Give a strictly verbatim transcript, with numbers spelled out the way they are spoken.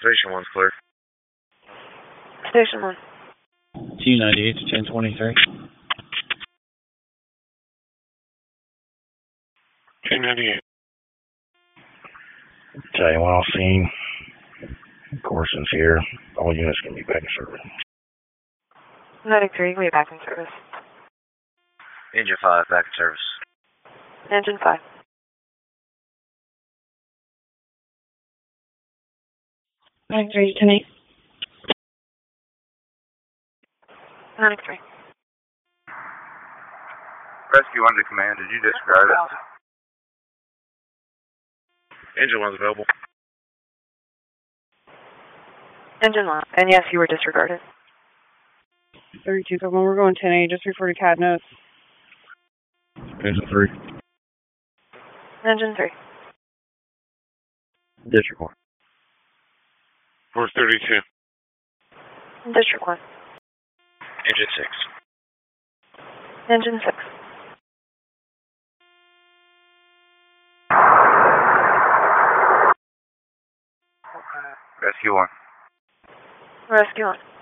Station one's clear. Station one. T ninety-eight to ten twenty-three. T ninety-eight. Tell you one off scene. Corson's here. All units can be back in service. ninety-three, we back in service. Engine five, back in service. Engine five. ninety-three, ten eight. ninety-three. Rescue one to command, did you disregard it? Engine one's available. Engine one. And yes, you were disregarded. thirty-two, come on, we're going ten eight. Just refer to C A D notes. Engine three. Engine three. District one. four thirty-two. District one. Engine six. Engine six. Rescue one. Rescue one.